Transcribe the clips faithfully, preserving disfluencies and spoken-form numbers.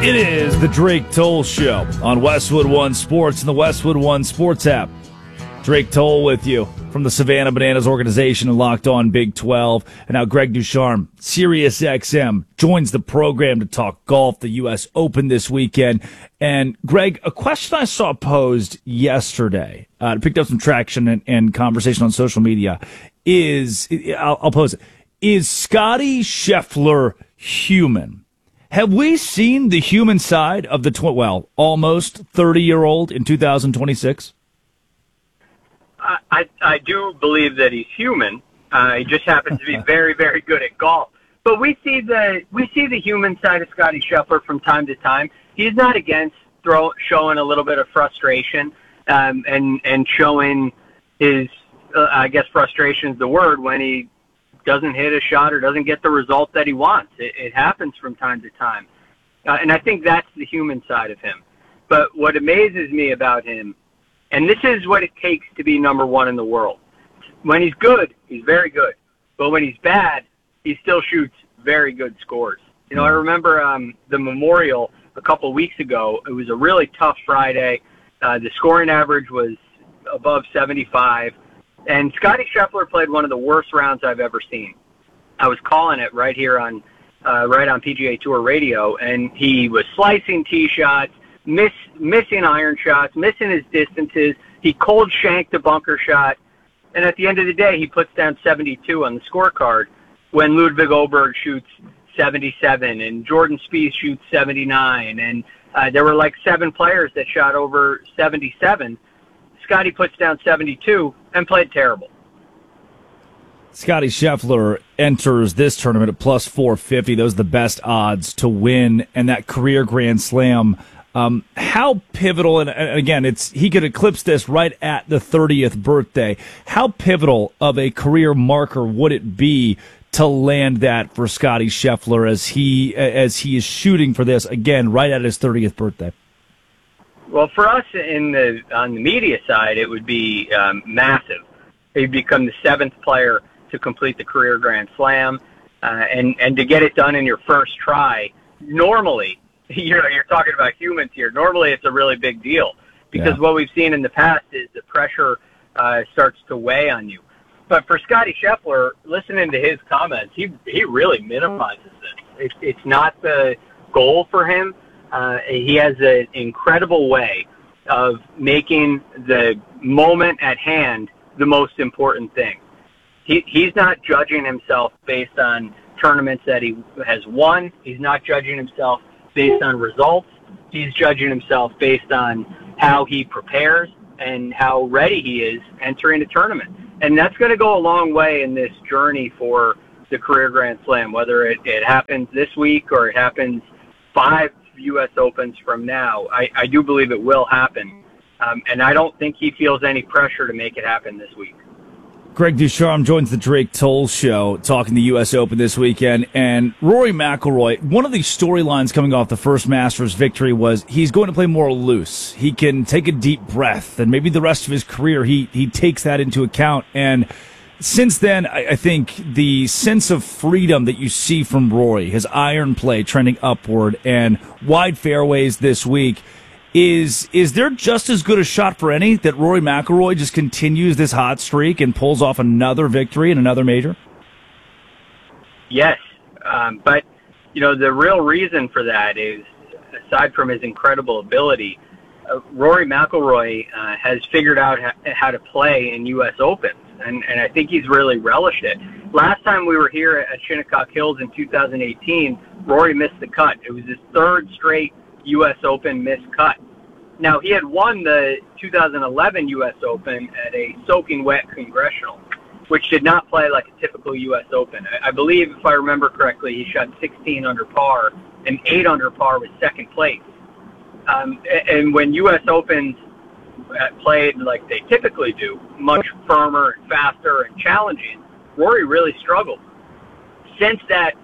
It is the Drake Toll Show on Westwood One Sports and the Westwood One Sports app. Drake Toll with you from the Savannah Bananas organization and Locked On Big twelve. And now Greg Ducharme, Sirius X M, joins the program to talk golf, the U S Open this weekend. And Greg, a question I saw posed yesterday, uh, picked up some traction and, and conversation on social media, is, I'll, I'll pose it, is Scotty Scheffler human? Have we seen the human side of the, tw- well, almost thirty-year-old in two thousand twenty-six? I, I do believe that he's human. Uh, he just happens to be very, very good at golf. But we see the we see the human side of Scotty Scheffler from time to time. He's not against throw, showing a little bit of frustration um, and and showing his, uh, I guess frustration is the word, when he doesn't hit a shot or doesn't get the result that he wants. It, it happens from time to time. Uh, and I think that's the human side of him. But what amazes me about him, and this is what it takes to be number one in the world. When he's good, he's very good. But when he's bad, he still shoots very good scores. You know, I remember um, the Memorial a couple of weeks ago. It was a really tough Friday. Uh, the scoring average was above seventy-five. And Scotty Scheffler played one of the worst rounds I've ever seen. I was calling it right here on uh, right on P G A Tour Radio, and he was slicing tee shots, miss, missing iron shots, missing his distances. He cold shanked a bunker shot, and at the end of the day, he puts down seventy-two on the scorecard when Ludwig Oberg shoots seventy-seven and Jordan Spieth shoots seventy-nine, and uh, there were like seven players that shot over seventy-seven. Scotty puts down seventy-two and played terrible. Scotty Scheffler enters this tournament at plus four fifty. Those are the best odds to win, and that career Grand Slam. Um, how pivotal, and, and again, it's he could eclipse this right at the thirtieth birthday. How pivotal of a career marker would it be to land that for Scotty Scheffler as he as he is shooting for this again right at his thirtieth birthday? Well, for us in the on the media side, it would be um, massive. He'd become the seventh player to complete the career Grand Slam, uh, and and to get it done in your first try. Normally, you're you're talking about humans here. Normally, it's a really big deal because yeah. what we've seen in the past is the pressure uh, starts to weigh on you. But for Scotty Scheffler, listening to his comments, he he really minimizes this. It, it's not the goal for him. Uh, he has an incredible way of making the moment at hand the most important thing. He, he's not judging himself based on tournaments that he has won. He's not judging himself based on results. He's judging himself based on how he prepares and how ready he is entering a tournament. And that's going to go a long way in this journey for the career Grand Slam, whether it, it happens this week or it happens five U S Opens from now. I, I do believe it will happen. Um, and I don't think he feels any pressure to make it happen this week. Greg Ducharme joins the Drake Toll Show talking the U S Open this weekend. And Rory McIlroy, one of the storylines coming off the first Masters victory was he's going to play more loose. He can take a deep breath, and maybe the rest of his career he, he takes that into account. And since then, I, I think the sense of freedom that you see from Rory, his iron play trending upward and wide fairways this week, is is there just as good a shot for any that Rory McIlroy just continues this hot streak and pulls off another victory in another major? Yes, um, but you know the real reason for that is, aside from his incredible ability, uh, Rory McIlroy uh, has figured out ha- how to play in U S Opens. And, and I think he's really relished it. Last time we were here at Shinnecock Hills in two thousand eighteen, Rory missed the cut. It was his third straight U S Open missed cut. Now, he had won the two thousand eleven U S Open at a soaking wet Congressional, which did not play like a typical U S Open. I, I believe, if I remember correctly, he shot sixteen under par, and eight under par was second place. Um, and, and when U S Opens played like they typically do, much firmer and faster and challenging, Rory really struggled. Since that,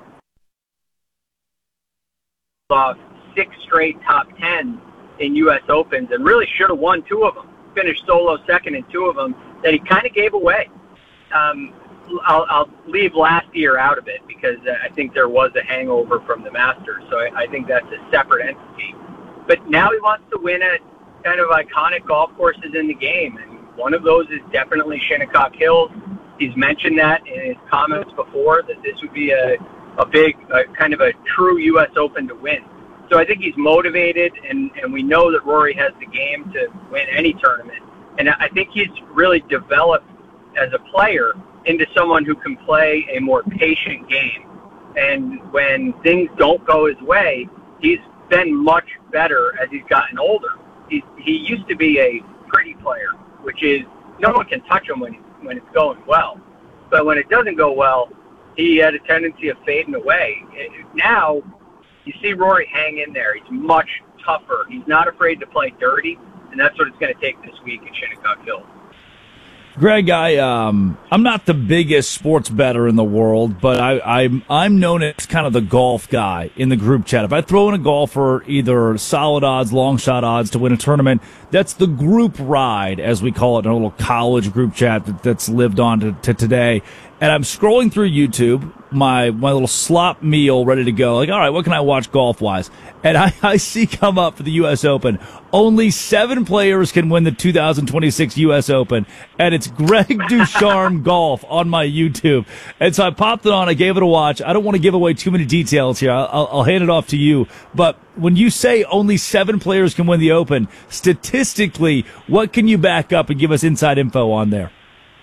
off six straight top tens in U S Opens, and really should have won two of them. Finished solo second in two of them that he kind of gave away. Um, I'll, I'll leave last year out of it because uh, I think there was a hangover from the Masters. So I, I think that's a separate entity. But now he wants to win at kind of iconic golf courses in the game. And one of those is definitely Shinnecock Hills. He's mentioned that in his comments before, that this would be a, a big, uh, kind of a true U S Open to win. So I think he's motivated, and, and we know that Rory has the game to win any tournament. And I think he's really developed as a player into someone who can play a more patient game. And when things don't go his way, he's been much better as he's gotten older. He, he used to be a pretty player, which is no one can touch him when, when it's going well. But when it doesn't go well, he had a tendency of fading away. Now, you see Rory hang in there. He's much tougher. He's not afraid to play dirty, and that's what it's going to take this week at Shinnecock Hills. Greg, I um, I'm not the biggest sports bettor in the world, but I, I'm I'm known as kind of the golf guy in the group chat. If I throw in a golfer, either solid odds, long shot odds to win a tournament, that's the group ride, as we call it in a little college group chat that, that's lived on to, to today. And I'm scrolling through YouTube, my my little slop meal ready to go. Like, all right, what can I watch golf-wise? And I, I see come up for the U S Open, only seven players can win the two thousand twenty-six U S Open, and it's Greg Ducharme Golf on my YouTube. And so I popped it on, I gave it a watch. I don't want to give away too many details here. I'll, I'll hand it off to you. But when you say only seven players can win the Open, statistically, what can you back up and give us inside info on there?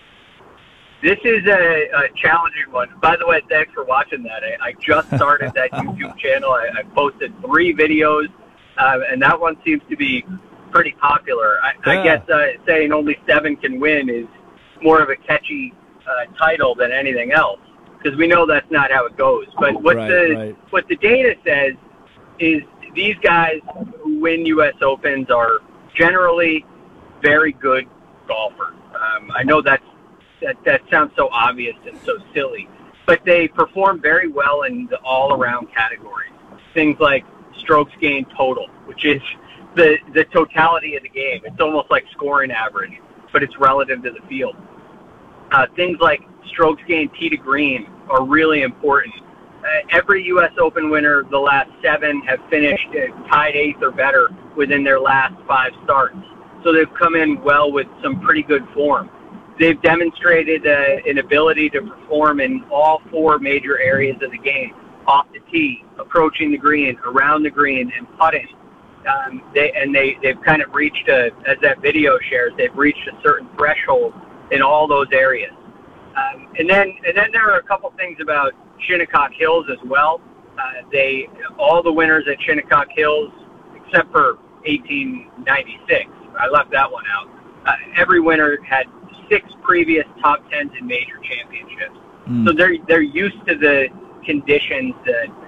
This is a, a challenging one. By the way, thanks for watching that. I, I just started that YouTube channel. I, I posted three videos, uh, and that one seems to be pretty popular. I, yeah. I guess uh, saying only seven can win is more of a catchy uh, title than anything else, because we know that's not how it goes. But what right, the right. what the data says is these guys who win U S Opens are generally very good golfers. Um, I know that's That, that sounds so obvious and so silly, but they perform very well in the all-around categories. Things like strokes gained total, which is the, the totality of the game. It's almost like scoring average, but it's relative to the field. Uh, things like strokes gained tee to green are really important. Uh, every U S Open winner, the last seven, have finished uh, tied eighth or better within their last five starts. So they've come in well with some pretty good form. They've demonstrated uh, an ability to perform in all four major areas of the game: off the tee, approaching the green, around the green, and putting. Um, they and they they've kind of reached a, as that video shares, they've reached a certain threshold in all those areas. Um, and then and then there are a couple things about Shinnecock Hills as well. Uh, they all the winners at Shinnecock Hills, except for eighteen ninety-six, I left that one out. Uh, every winner had six previous top tens in major championships. Mm. So they're they're used to the conditions that